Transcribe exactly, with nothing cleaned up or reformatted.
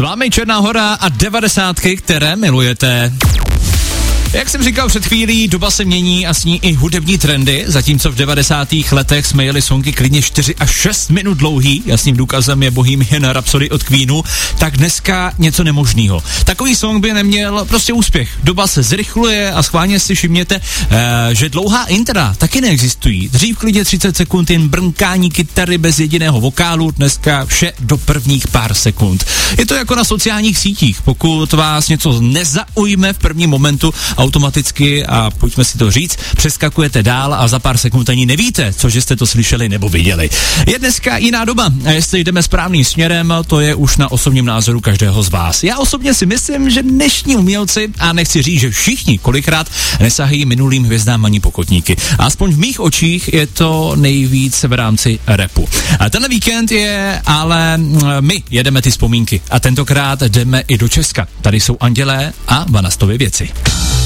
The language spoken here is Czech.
vámi Černá Hora a devadesátky, které milujete. Jak jsem říkal před chvílí, doba se mění a s ní i hudební trendy, zatímco v devadesátých letech jsme jeli songy klidně čtyři až šest minut dlouhý, jasným důkazem je Bohemian Rhapsody od Queenu, tak dneska něco nemožného. Takový song by neměl prostě úspěch. Doba se zrychluje a schválně si všimněte, eh, že dlouhá intra taky neexistují. Dřív klidně třicet sekund jen brnkání kytary bez jediného vokálu, dneska vše do prvních pár sekund. Je to jako na sociálních sítích, pokud vás něco nezaujme v prvním momentu, automaticky, a pojďme si to říct, přeskakujete dál a za pár sekund ani nevíte, co že jste to slyšeli nebo viděli. Je dneska jiná doba a jestli jdeme správným směrem, to je už na osobním názoru každého z vás. Já osobně si myslím, že dnešní umělci, a nechci říct, že všichni kolikrát nesahají minulým hvězdám ani pokotníky. Aspoň v mých očích je to nejvíc v rámci rapu. A tenhle víkend je, ale my jedeme ty vzpomínky a tentokrát jdeme i do Česka. Tady jsou Andělé a Vanastovy věci.